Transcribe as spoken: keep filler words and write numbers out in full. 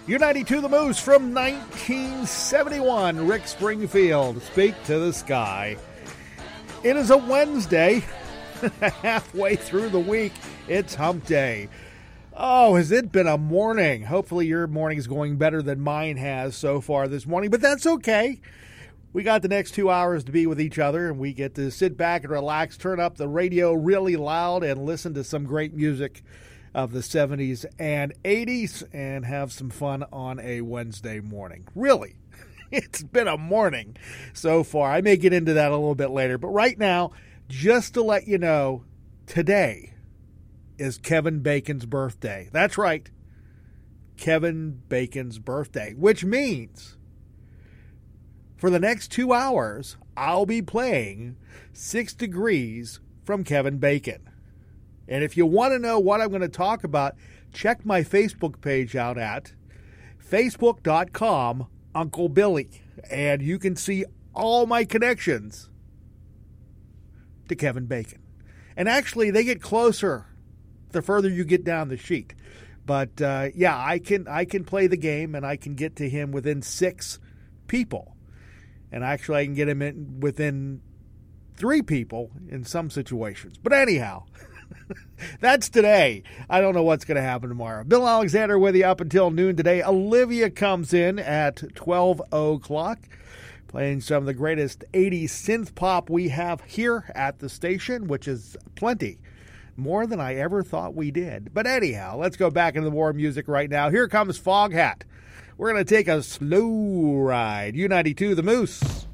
U ninety-two The Moose from nineteen seventy-one. Rick Springfield, Speak to the Sky. It is a Wednesday, halfway through the week. It's hump day. Oh, has it been a morning? Hopefully your morning is going better than mine has so far this morning, but that's okay. We got the next two hours to be with each other, and we get to sit back and relax, turn up the radio really loud, and listen to some great music of the seventies and eighties and have some fun on a Wednesday morning. Really, it's been a morning so far. I may get into that a little bit later, but right now, just to let you know, today is Kevin Bacon's birthday. That's right, Kevin Bacon's birthday, which means for the next two hours, I'll be playing Six Degrees from Kevin Bacon. And if you want to know what I'm going to talk about, check my Facebook page out at facebook dot com Uncle Billy. And you can see all my connections to Kevin Bacon. And actually, they get closer the further you get down the sheet. But uh, yeah, I can I can play the game, and I can get to him within six people. And actually, I can get him in within three people in some situations. But anyhow, that's today. I don't know what's going to happen tomorrow. Bill Alexander with you up until noon today. Olivia comes in at twelve o'clock, playing some of the greatest eighties synth pop we have here at the station, which is plenty. More than I ever thought we did. But anyhow, let's go back into the war music right now. Here comes Foghat. We're going to take a slow ride. U ninety-two The Moose.